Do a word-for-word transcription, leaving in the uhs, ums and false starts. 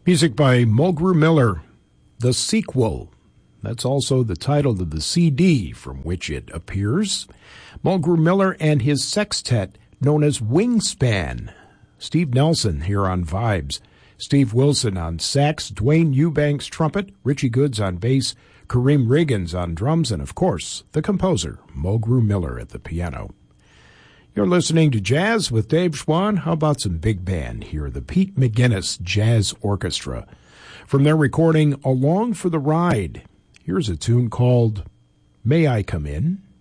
Music by Mulgrew Miller, The Sequel. That's also the title of the C D from which it appears. Mulgrew Miller and his sextet known as Wingspan. Steve Nelson here on Vibes. Steve Wilson on sax, Dwayne Eubanks trumpet, Richie Goods on bass, Kareem Riggins on drums, and of course, the composer, Mulgrew Miller at the piano. You're listening to Jazz with Dave Schwann. How about some big band here? The Pete McGuinness Jazz Orchestra. From their recording, Along for the Ride, here's a tune called May I Come In?